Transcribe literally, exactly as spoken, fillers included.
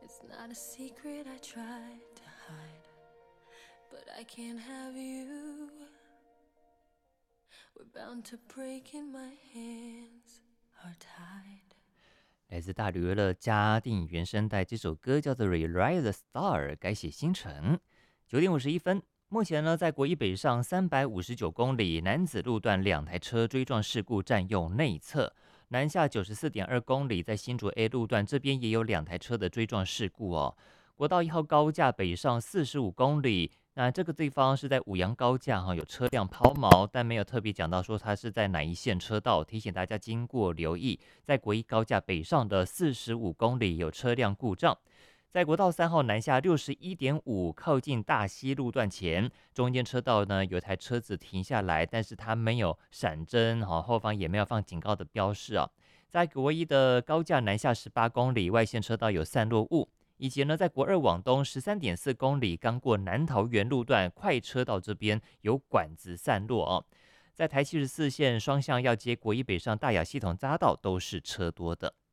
It's not a secret I tried to hide, but I can't have you. We're bound to break and my hands are tied. 来自大旅娱乐家电影原声带，这首歌叫做《Rewrite the Star》，改写星辰。九点五十一分，目前呢，在国一北上三百五十九公里男子路段两台车追撞事故占用内侧，南下九十四点二公里，在新竹 A 路段这边也有两台车的追撞事故哦。国道一号高架北上四十五公里。那这个地方是在五杨高架哈，有车辆抛锚，但没有特别讲到说它是在哪一线车道，提醒大家经过留意。在国一高架北上的四十五公里有车辆故障，在国道三号南下六十一点五，靠近大溪路段前，中间车道呢有台车子停下来，但是它没有闪灯，后方也没有放警告的标示啊。在国一的高架南下十八公里，外线车道有散落物。以及呢，在国二往东十三点四公里，刚过南桃园路段快车道这边有管子散落哦。在台七十四线双向要接国一北上大雅系统匝道都是车多的。